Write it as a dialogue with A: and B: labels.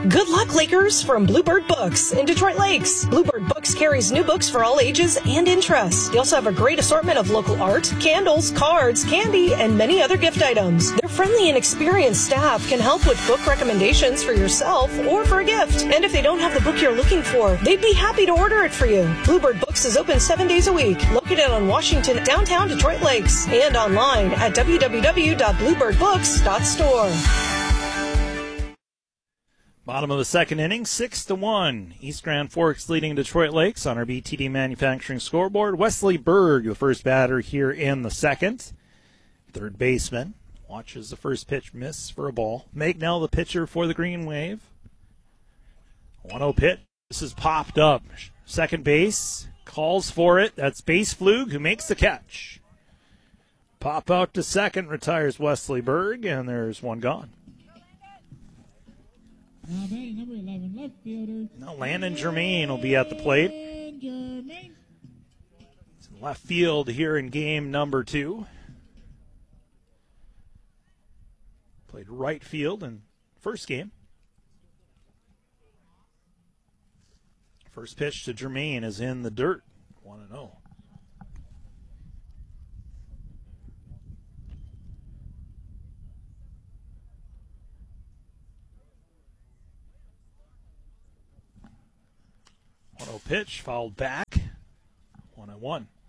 A: Good luck, Lakers, from Bluebird Books in Detroit Lakes. Bluebird Books carries new books for all ages and interests. They also have a great assortment of local art, candles, cards, candy, and many other gift items. Their friendly and experienced staff can help with book recommendations for yourself or for a gift. And if they don't have the book you're looking for, they'd be happy to order it for you. Bluebird Books is open 7 days a week, located on Washington, downtown Detroit Lakes, and online at www.bluebirdbooks.store.
B: Bottom of the second inning, 6-1. East Grand Forks leading Detroit Lakes on our BTD Manufacturing scoreboard. Wesley Berg, the first batter here in the second. Third baseman watches the first pitch miss for a ball. Magnell, the pitcher for the Green Wave. 1-0 pitch. This is popped up. Second base calls for it. That's Base Flug who makes the catch. Pop out to second, retires Wesley Berg, and there's one gone.
C: Batting number 11, left fielder.
B: Now Landon Germain will be at the plate. He's in left field here in game number 2. Played right field in first game. First pitch to Germain is in the dirt. 1-0. Pitch fouled back. 1-1.